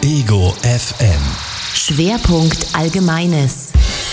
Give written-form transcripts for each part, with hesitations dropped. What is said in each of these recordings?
Ego FM. Schwerpunkt Allgemeines.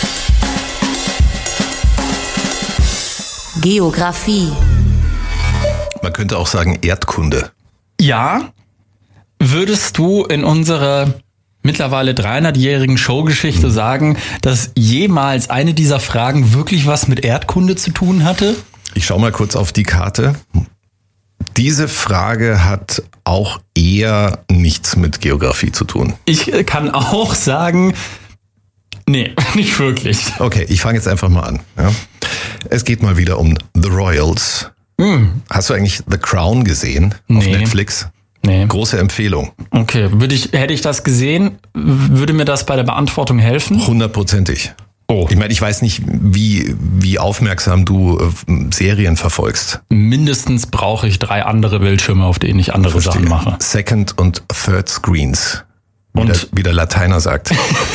Geografie. Man könnte auch sagen Erdkunde. Ja, würdest du in unserer mittlerweile 300-jährigen Showgeschichte sagen, dass jemals eine dieser Fragen wirklich was mit Erdkunde zu tun hatte? Ich schau mal kurz auf die Karte. Diese Frage hat auch eher nichts mit Geografie zu tun. Ich kann auch sagen, nee, nicht wirklich. Okay, ich fange jetzt einfach mal an. Ja. Es geht mal wieder um The Royals. Hast du eigentlich The Crown gesehen auf Netflix? Nee. Große Empfehlung. Okay, hätte ich das gesehen, würde mir das bei der Beantwortung helfen? 100%. Oh. Ich meine, ich weiß nicht, wie aufmerksam du Serien verfolgst. Mindestens brauche ich 3 andere Bildschirme, auf denen ich andere Sachen mache. Second und Third Screens. Und wie der Lateiner sagt.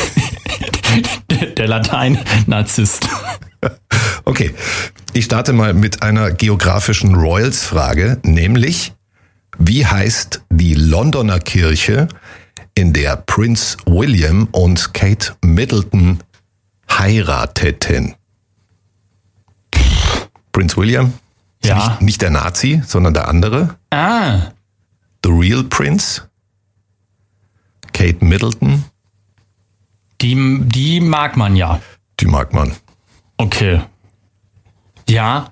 Der Latein-Narzisst. Okay, ich starte mal mit einer geografischen Royals-Frage, nämlich, wie heißt die Londoner Kirche, in der Prinz William und Kate Middleton heirateten? Prinz William? Ja. Nicht der Nazi, sondern der andere. Ah. The Real Prince. Kate Middleton. Die mag man ja. Die mag man. Okay. Ja.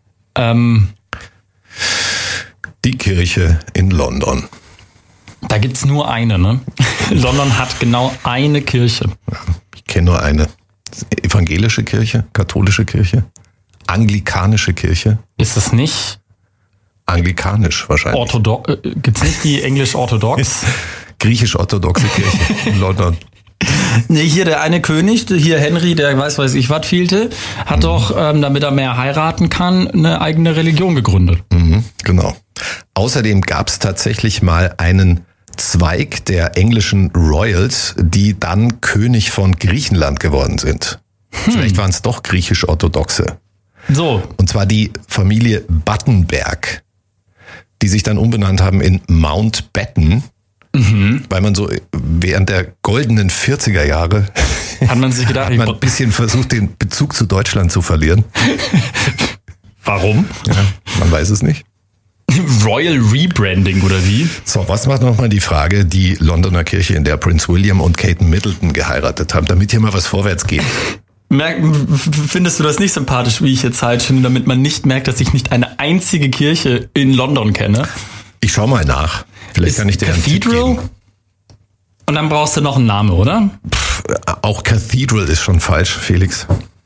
Die Kirche in London. Da gibt's nur eine, ne? London hat genau eine Kirche. Ich kenne nur eine. Evangelische Kirche, katholische Kirche, anglikanische Kirche. Ist es nicht Anglikanisch wahrscheinlich. Gibt's nicht die englisch-orthodox? Griechisch-orthodoxe Kirche in London. Nee, hier der eine König, hier Henry, der weiß ich was vielte, hat doch, damit er mehr heiraten kann, eine eigene Religion gegründet. Genau. Außerdem gab es tatsächlich mal einen Zweig der englischen Royals, die dann König von Griechenland geworden sind. Vielleicht waren es doch griechisch-orthodoxe. So. Und zwar die Familie Battenberg, die sich dann umbenannt haben in Mountbatten. Weil man so während der goldenen 40er Jahre hat man sich gedacht, hat man ein bisschen versucht, den Bezug zu Deutschland zu verlieren. Warum? Ja, man weiß es nicht. Royal Rebranding oder wie? So, was macht nochmal die Frage, die Londoner Kirche, in der Prinz William und Kate Middleton geheiratet haben, damit hier mal was vorwärts geht? Findest du das nicht sympathisch, wie ich jetzt halt finde, damit man nicht merkt, dass ich nicht eine einzige Kirche in London kenne? Ich schau mal nach. Vielleicht kann ich dir einen Tipp Cathedral? geben. Und dann brauchst du noch einen Namen, oder? Auch Cathedral ist schon falsch, Felix.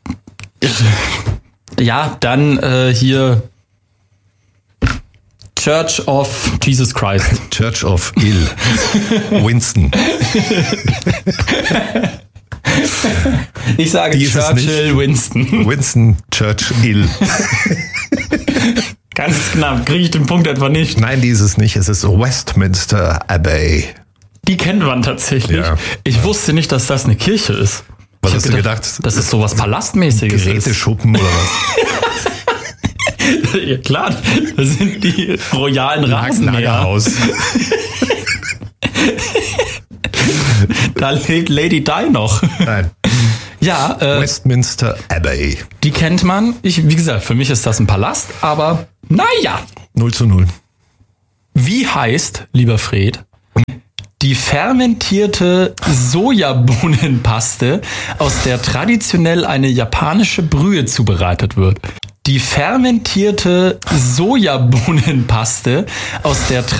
Ja, dann hier Church of Jesus Christ. Church of Ill. Winston. Ich sage Churchill Winston. Winston Churchill. Ganz knapp, kriege ich den Punkt etwa nicht. Nein, die ist es nicht. Es ist Westminster Abbey. Die kennt man tatsächlich. Ja. Ich wusste nicht, dass das eine Kirche ist. Was hast du gedacht? Das ist sowas Palastmäßiges. Geräteschuppen oder was? Ja klar, das sind die royalen Rasenmäher. Da lebt Lady Di noch. Nein. Ja, Westminster Abbey. Die kennt man. Wie gesagt, für mich ist das ein Palast, aber naja. 0:0. Wie heißt, lieber Fred, die fermentierte Sojabohnenpaste, aus der traditionell eine japanische Brühe zubereitet wird? Die fermentierte Sojabohnenpaste, aus der